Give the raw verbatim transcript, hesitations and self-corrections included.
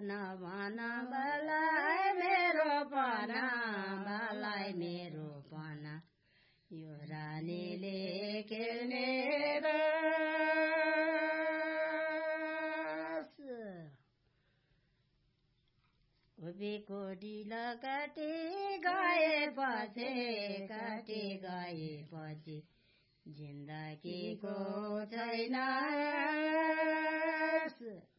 नभन मलाई मेरो पना मलाई मेरो पना यो रानीले खेल्ने रस उभिको ढिलो काटी गएपछि काटी गएपछि जिन्दगीको छैन